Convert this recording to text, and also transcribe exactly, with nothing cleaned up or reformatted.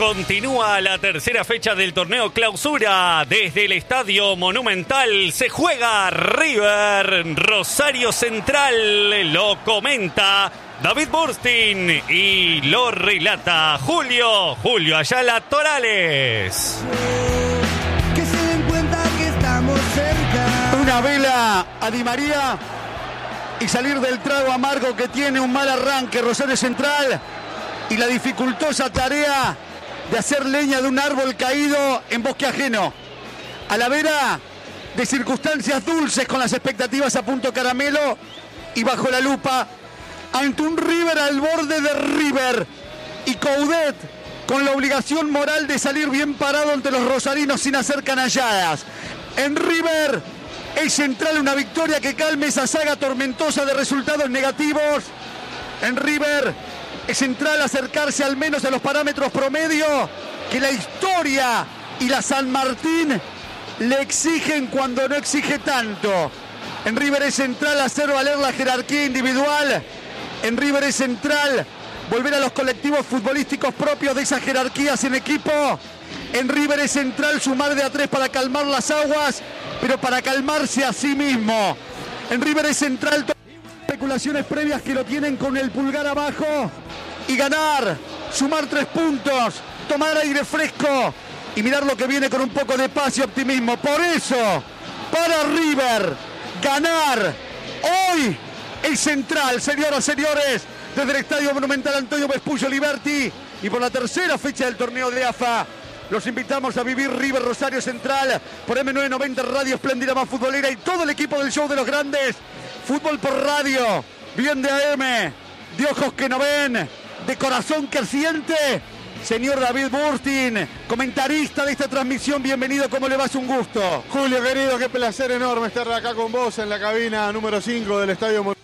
Continúa la tercera fecha del torneo Clausura. Desde el Estadio Monumental se juega River Rosario Central. Lo comenta David Burstein y lo relata Julio, Julio Ayala Torales. Que se den cuenta que estamos cerca. Una vela a Di María y salir del trago amargo que tiene un mal arranque Rosario Central y la dificultosa tarea de hacer leña de un árbol caído en bosque ajeno, a la vera de circunstancias dulces con las expectativas a punto caramelo y bajo la lupa ante un River al borde de River y Coudet con la obligación moral de salir bien parado ante los rosarinos sin hacer canalladas. En River es central una victoria que calme esa saga tormentosa de resultados negativos. En River es central acercarse al menos a los parámetros promedio que la historia y la San Martín le exigen cuando no exige tanto. En River es central hacer valer la jerarquía individual. En River es central volver a los colectivos futbolísticos propios de esas jerarquías en equipo. En River es central sumar de a tres para calmar las aguas, pero para calmarse a sí mismo. En River es central especulaciones previas que lo tienen con el pulgar abajo y ganar, sumar tres puntos, tomar aire fresco y mirar lo que viene con un poco de paz y optimismo. Por eso, para River, ganar hoy es central, señoras y señores, desde el Estadio Monumental Antonio Vespucio Liberti y por la tercera fecha del torneo de A F A. Los invitamos a vivir River Rosario Central por M novecientos noventa Radio Espléndida Más Futbolera y todo el equipo del Show de los Grandes. Fútbol por radio, bien de A M, de ojos que no ven, de corazón que siente. Señor David Burstein, comentarista de esta transmisión, bienvenido, ¿cómo le va? Es un gusto. Julio, querido, qué placer enorme estar acá con vos en la cabina número cinco del Estadio Monumental.